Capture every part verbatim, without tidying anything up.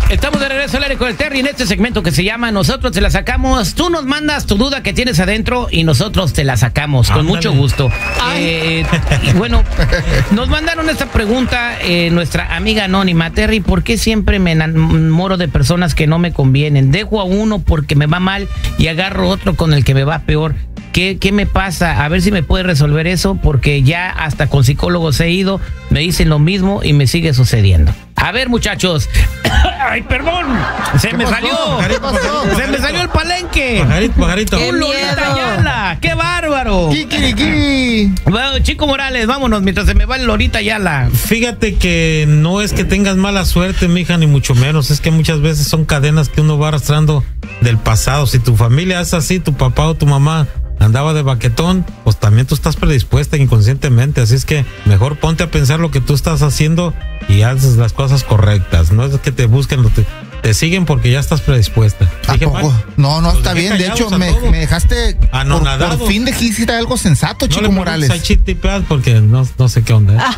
Estamos de regreso al aire con el Terry en este segmento que se llama Nosotros te la sacamos. Tú nos mandas tu duda que tienes adentro y nosotros te la sacamos con Ándale. mucho gusto. Eh, y bueno, nos mandaron esta pregunta eh, nuestra amiga anónima. Terry, ¿por qué siempre me enamoro de personas que no me convienen? Dejo a uno porque me va mal y agarro otro con el que me va peor. ¿Qué, ¿Qué me pasa? A ver si me puede resolver eso, porque ya hasta con psicólogos he ido, me dicen lo mismo y me sigue sucediendo. A ver, muchachos. ¡Ay, perdón! Se me pasó? salió. ¿Qué pasó? Se me salió el palenque. Pajarito, pajarito. ¡Un Lolita Ayala! ¡Qué bárbaro! Kikiriki. Bueno, Chico Morales, vámonos mientras se me va el Lolita Ayala. Fíjate que no es que tengas mala suerte, mija, ni mucho menos. Es que muchas veces son cadenas que uno va arrastrando del pasado. Si tu familia es así, tu papá o tu mamá andaba de baquetón, pues también tú estás predispuesta inconscientemente. Así es que mejor ponte a pensar lo que tú estás haciendo y haces las cosas correctas. No es que te busquen, te, te siguen porque ya estás predispuesta. ¿A ¿Dije poco? mal? No, no, Los está dejé bien. De callados hecho, a me, todos. me dejaste. Por, Anonadados. por fin dijiste algo sensato, No Chico le Morales. preguntes a Chitipeas porque no, no sé qué onda. ¿eh?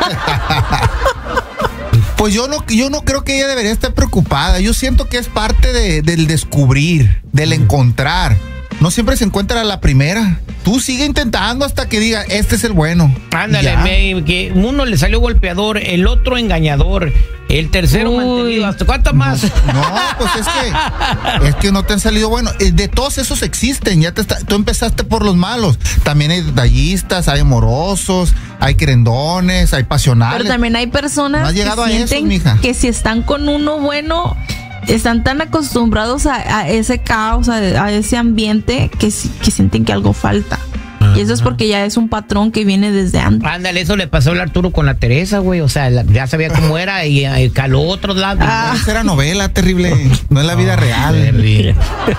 Pues yo no, yo no creo que ella debería estar preocupada. Yo siento que es parte de, del descubrir, del encontrar. No siempre se encuentra a la primera. Tú sigue intentando hasta que diga, este es el bueno. Ándale, Ya. me- que uno le salió golpeador, el otro engañador, el tercero Uy. mantenido. ¿Hasta cuánto más? No, pues es que es que no te han salido bueno. Eh, De todos esos existen. Ya te está, tú empezaste por los malos. También hay detallistas, hay amorosos, hay querendones, hay pasionales. Pero también hay personas No has llegado a que eso, sienten mija. que si están con uno bueno, están tan acostumbrados a, a ese caos, a, a ese ambiente, que, si- que sienten que algo falta. Y eso es porque ya es un patrón que viene desde antes. Ándale, eso le pasó al Arturo con la Teresa, güey. O sea, la- ya sabía cómo era y eh, caló otros lados. Ah. Esa era novela terrible. No es la vida real. Terry.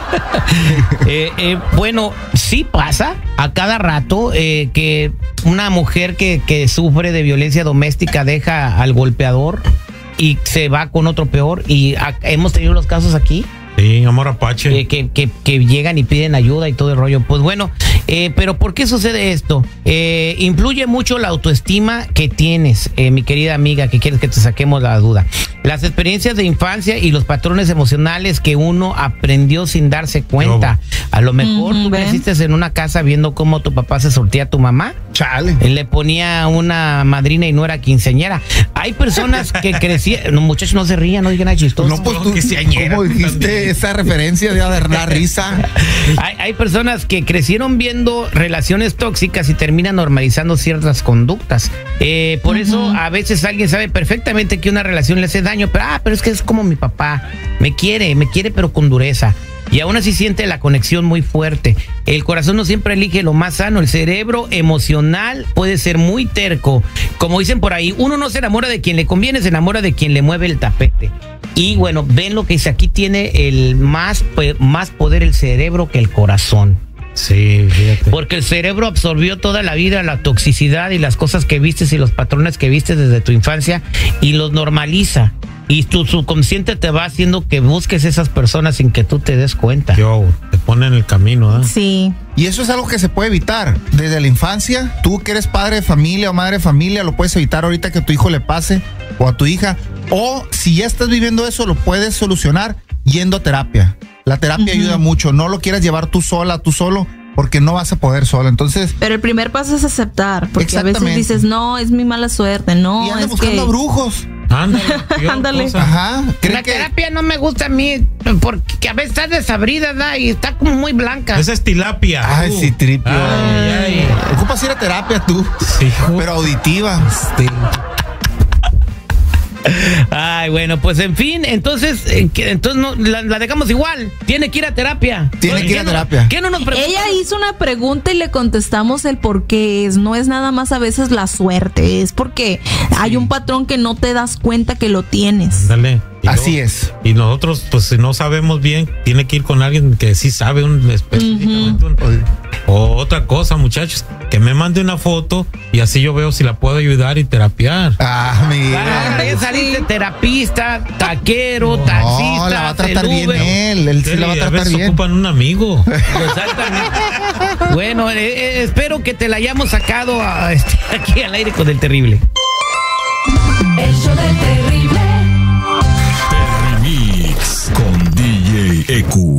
Eh, eh, bueno, sí pasa a cada rato eh, que una mujer que, que sufre de violencia doméstica deja al golpeador y se va con otro peor. Y a- hemos tenido los casos aquí. Sí, amor apache. Eh, que, que, que llegan y piden ayuda y todo el rollo. Pues bueno, eh, pero ¿por qué sucede esto? Eh, influye mucho la autoestima que tienes, eh, mi querida amiga, que quieres que te saquemos la duda. Las experiencias de infancia y los patrones emocionales que uno aprendió sin darse cuenta. A lo mejor Ujú, tú ¿ve? creciste en una casa viendo cómo tu papá se sortía a tu mamá. Chale. Él le ponía una madrina y no era quinceañera. Hay personas que crecieron. No, muchachos, no se rían, no digan nada chistoso. No, pues tú, quinceañera, ¿cómo dijiste también. esa referencia de dar la risa? Hay, hay personas que crecieron viendo relaciones tóxicas y terminan normalizando ciertas conductas. Eh, por eso a veces alguien sabe perfectamente que una relación le hace daño, pero, ah, pero es que es como mi papá. Me quiere, me quiere, pero con dureza. Y aún así siente la conexión muy fuerte. El corazón no siempre elige lo más sano. El cerebro emocional puede ser muy terco. Como dicen por ahí, uno no se enamora de quien le conviene, se enamora de quien le mueve el tapete. Y bueno, ven lo que dice, aquí tiene el más, pe- más poder el cerebro que el corazón. Sí, fíjate. Porque el cerebro absorbió toda la vida la toxicidad y las cosas que vistes y los patrones que vistes desde tu infancia y los normaliza. Y tu subconsciente te va haciendo que busques esas personas sin que tú te des cuenta. Yo, te pone en el camino, ¿eh? Sí. Y eso es algo que se puede evitar desde la infancia. Tú que eres padre de familia o madre de familia, lo puedes evitar ahorita que a tu hijo le pase o a tu hija. O si ya estás viviendo eso, lo puedes solucionar yendo a terapia. La terapia ayuda mucho. No lo quieras llevar tú sola, tú solo, porque no vas a poder sola. Entonces, Pero el primer paso es aceptar, porque a veces Exactamente. dices, no, es mi mala suerte, no, y anda es buscando que... brujos. Ándale. peor Ándale. cosa. Ajá. ¿Creen La que terapia no me gusta a mí porque a veces está desabrida, ¿verdad? Y está como muy blanca. Esa es tilapia. Ay, tú. sí, tripio. Ay, ay. Ocupas ir a terapia tú, Sí, pero auditiva. sí. Ay, bueno, pues en fin, entonces, eh, que- entonces no, la, la dejamos igual. Tiene que ir a terapia. Tiene que ir ¿Qué a no- terapia. ¿Qué no nos preguntan? Ella hizo una pregunta y le contestamos el por qué es. No es nada más a veces la suerte, es porque hay un patrón que no te das cuenta que lo tienes. Ándale. Y Así luego- es. Y nosotros, pues si no sabemos bien, tiene que ir con alguien que sí sabe un, específicamente un- o otra cosa, muchachos, que me mande una foto y así yo veo si la puedo ayudar y terapiar. Ah, mira. Ah, ya saliste terapista, taquero, No, taxista, la va a tratar bien Uber. él. Él sí la va a Y tratar veces bien. ocupan un amigo. Exactamente. Bueno, eh, eh, espero que te la hayamos sacado a, este, aquí al aire con el terrible. El show del terrible. Terrible. E Q.